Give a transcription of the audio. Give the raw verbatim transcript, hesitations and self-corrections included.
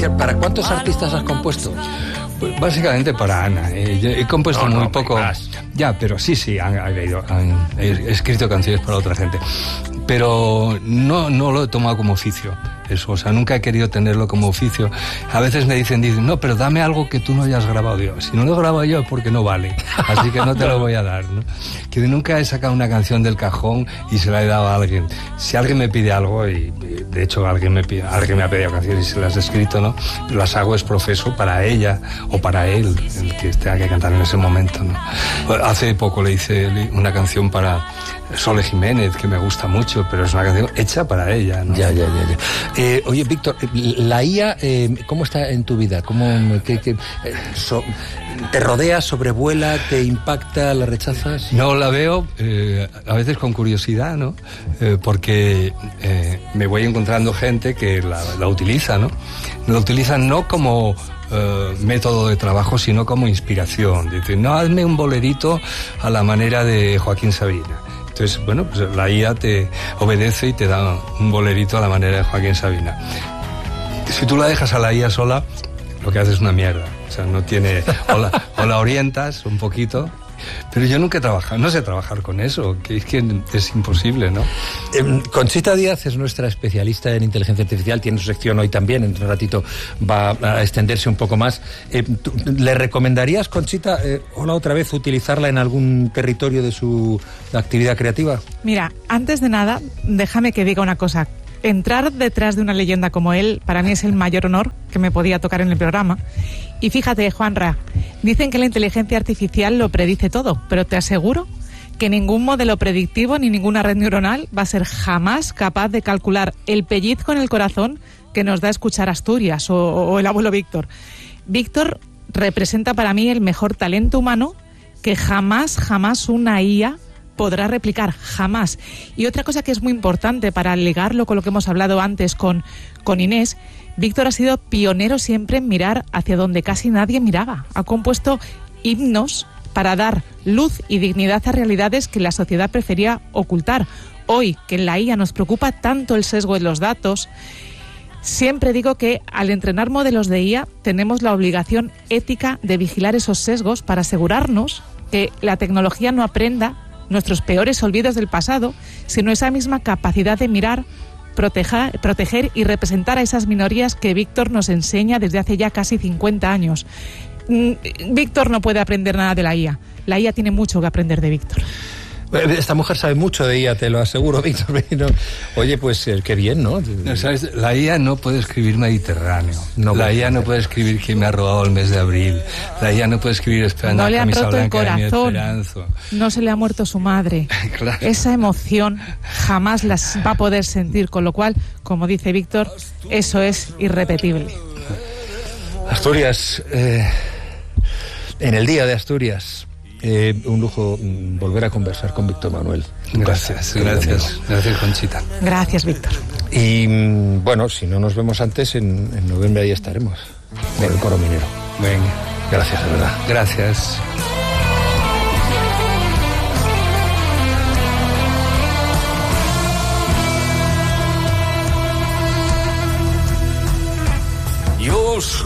¿Para cuántos artistas has compuesto? Pues básicamente para Ana. Eh, yo he compuesto no, muy no, poco. Más. Ya, pero sí, sí, han, han, han, he escrito canciones para otra gente. Pero no, no lo he tomado como oficio. Eso, o sea, nunca he querido tenerlo como oficio. A veces me dicen, dicen, no, pero dame algo que tú no hayas grabado. Digo, si no lo he grabado yo es porque no vale, así que no te lo voy a dar, ¿no? Que nunca he sacado una canción del cajón y se la he dado a alguien. Si alguien me pide algo, y de hecho alguien me, pide, alguien me ha pedido canciones y se las he escrito, ¿no? Las hago es profeso para ella o para él, el que tenga que cantar en ese momento, ¿no? Hace poco le hice una canción para Sole Jiménez, que me gusta mucho, pero es una canción hecha para ella, ¿no? Ya, ya, ya. ya. Eh, oye, Víctor, la I A, eh, ¿cómo está en tu vida? ¿Cómo, qué, qué, eh, so, ¿Te rodea, sobrevuela, te impacta, la rechazas? No, la veo eh, a veces con curiosidad, ¿no? Eh, porque eh, me voy encontrando gente que la, la utiliza, ¿no? La utilizan no como Uh, método de trabajo, sino como inspiración. Dicen, no, hazme un bolerito a la manera de Joaquín Sabina. Entonces, bueno, pues la I A te obedece y te da un bolerito a la manera de Joaquín Sabina. Si tú la dejas a la I A sola, lo que haces es una mierda. O sea, no tiene... O la, o la orientas un poquito... Pero yo nunca he trabajado, no sé trabajar con eso, que es que es imposible, ¿no? Eh, Conchita Díaz es nuestra especialista en inteligencia artificial, tiene su sección hoy también, en un ratito va a extenderse un poco más. Eh, ¿tú, ¿Le recomendarías, Conchita, eh, hola otra vez, utilizarla en algún territorio de su actividad creativa? Mira, antes de nada, déjame que diga una cosa. Entrar detrás de una leyenda como él, para mí es el mayor honor que me podía tocar en el programa. Y fíjate, Juanra, dicen que la inteligencia artificial lo predice todo, pero te aseguro que ningún modelo predictivo ni ninguna red neuronal va a ser jamás capaz de calcular el pellizco en el corazón que nos da escuchar Asturias o, o el abuelo Víctor. Víctor representa para mí el mejor talento humano que jamás, jamás una I A podrá replicar, jamás. Y otra cosa que es muy importante para ligarlo con lo que hemos hablado antes con, con Inés, Víctor ha sido pionero siempre en mirar hacia donde casi nadie miraba. Ha compuesto himnos para dar luz y dignidad a realidades que la sociedad prefería ocultar. Hoy, que en la I A nos preocupa tanto el sesgo de los datos, siempre digo que al entrenar modelos de I A tenemos la obligación ética de vigilar esos sesgos para asegurarnos que la tecnología no aprenda nuestros peores olvidos del pasado, sino esa misma capacidad de mirar, proteger, proteger y representar a esas minorías que Víctor nos enseña desde hace ya casi cincuenta años. Víctor no puede aprender nada de la I A. La I A tiene mucho que aprender de Víctor. Esta mujer sabe mucho de I A, te lo aseguro, Víctor. Oye, pues qué bien, ¿no? No, ¿sabes? La I A no puede escribir Mediterráneo. No, la I A no puede escribir quién me ha robado el mes de abril. La I A no puede escribir esperando no la camisa blanca. No le han roto el corazón. No se le ha muerto su madre. Claro. Esa emoción jamás las va a poder sentir, con lo cual, como dice Víctor, eso es irrepetible. Asturias, eh, en el día de Asturias. Eh, un lujo volver a conversar con Víctor Manuel. Gracias, gracias, gracias, Conchita. Gracias, Víctor. Y bueno, si no nos vemos antes, en, en noviembre ahí estaremos, por el Coro Minero. Venga. Gracias, de verdad. Gracias.